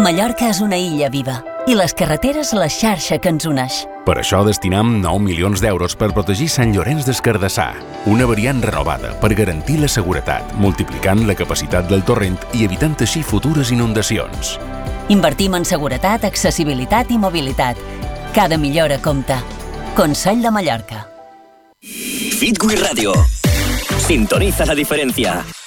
Mallorca és una illa viva i les carreteres la xarxa que ens uneix. Per això destinam 9 milions d'euros per protegir Sant Llorenç des Cardassar, una variant renovada per garantir la seguretat, multiplicant la capacitat del torrent i evitant així futures inundacions. Invertim en seguretat, accessibilitat i mobilitat. Cada millora compta. Consell de Mallorca. Fitway Radio. Sintoniza la diferencia.